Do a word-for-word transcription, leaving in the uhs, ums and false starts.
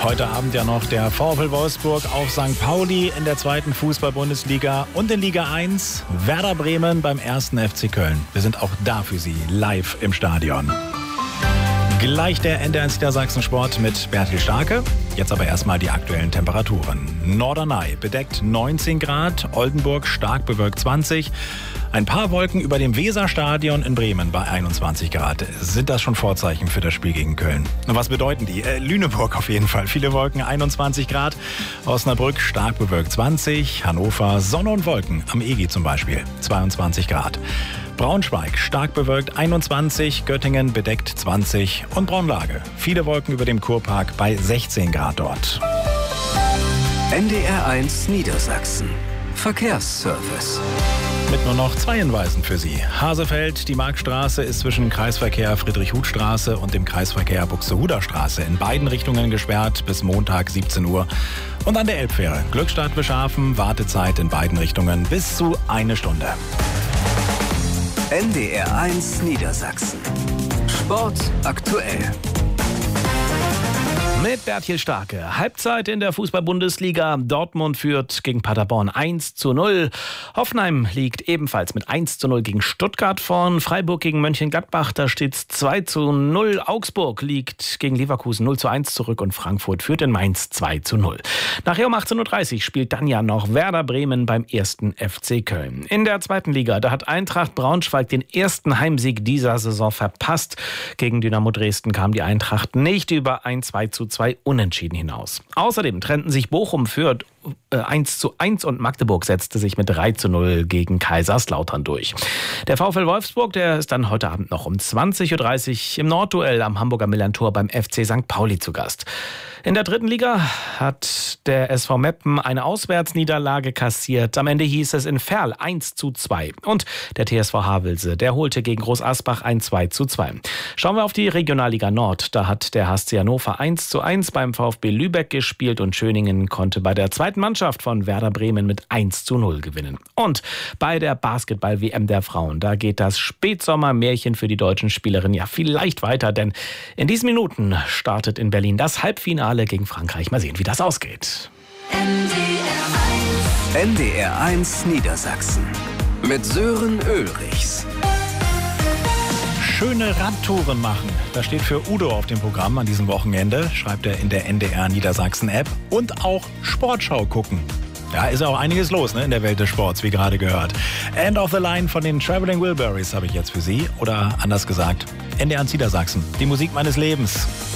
Heute Abend ja noch der VfL Wolfsburg auf Sankt Pauli in der zweiten Fußball-Bundesliga und in Liga eins Werder Bremen beim ersten F C Köln. Wir sind auch da für Sie live im Stadion. Gleich der N D R eins Niedersachsen-Sport mit Bertil Starke. Jetzt aber erstmal die aktuellen Temperaturen. Norderney bedeckt neunzehn Grad, Oldenburg stark bewölkt zwanzig. Ein paar Wolken über dem Weserstadion in Bremen bei einundzwanzig Grad. Sind das schon Vorzeichen für das Spiel gegen Köln? Und was bedeuten die? Äh, Lüneburg auf jeden Fall. Viele Wolken, einundzwanzig Grad. Osnabrück stark bewölkt zwanzig. Hannover Sonne und Wolken, am E G I zum Beispiel, zweiundzwanzig Grad. Braunschweig stark bewölkt einundzwanzig, Göttingen bedeckt zwanzig und Braunlage. Viele Wolken über dem Kurpark bei sechzehn Grad dort. N D R eins Niedersachsen. Verkehrsservice. Mit nur noch zwei Hinweisen für Sie. Hasefeld, die Marktstraße ist zwischen Kreisverkehr Friedrich-Huth-Straße und dem Kreisverkehr Buxtehuder-Straße in beiden Richtungen gesperrt bis Montag siebzehn Uhr. Und an der Elbfähre Glückstadt-Beschafen, Wartezeit in beiden Richtungen bis zu eine Stunde. N D R eins Niedersachsen. Sport aktuell. Mit Bertil Starke. Halbzeit in der Fußball-Bundesliga. Dortmund führt gegen Paderborn eins zu null. Hoffenheim liegt ebenfalls mit eins zu null gegen Stuttgart vorn. Freiburg gegen Mönchengladbach, da steht es zwei zu null. Augsburg liegt gegen Leverkusen null zu eins zurück und Frankfurt führt in Mainz zwei zu null. Nachher um achtzehn Uhr dreißig spielt dann ja noch Werder Bremen beim ersten F C Köln. In der zweiten Liga, da hat Eintracht Braunschweig den ersten Heimsieg dieser Saison verpasst. Gegen Dynamo Dresden kam die Eintracht nicht über ein zwei zu zwei Unentschieden hinaus. Außerdem trennten sich Bochum für äh, eins zu eins und Magdeburg setzte sich mit drei zu null gegen Kaiserslautern durch. Der VfL Wolfsburg, der ist dann heute Abend noch um zwanzig Uhr dreißig im Nordduell am Hamburger Millerntor beim F C Sankt Pauli zu Gast. In der dritten Liga hat der S V Meppen eine Auswärtsniederlage kassiert. Am Ende hieß es in Verl eins zu zwei. Und der T S V Havelse, der holte gegen Groß Asbach ein zwei zu zwei. Schauen wir auf die Regionalliga Nord. Da hat der H C Hannover eins zu eins beim VfB Lübeck gespielt und Schöningen konnte bei der zweiten Mannschaft von Werder Bremen mit eins zu null gewinnen. Und bei der Basketball-W M der Frauen, da geht das Spätsommermärchen für die deutschen Spielerinnen ja vielleicht weiter, denn in diesen Minuten startet in Berlin das Halbfinale gegen Frankreich. Mal sehen, wie das ausgeht. N D R eins. N D R eins Niedersachsen. Mit Sören Ulrichs. Schöne Radtouren machen. Das steht für Udo auf dem Programm an diesem Wochenende, schreibt er in der N D R Niedersachsen App. Und auch Sportschau gucken. Ja, ist auch einiges los, ne, in der Welt des Sports, wie gerade gehört. End of the Line von den Traveling Wilburys habe ich jetzt für Sie. Oder anders gesagt, N D R eins Niedersachsen. Die Musik meines Lebens.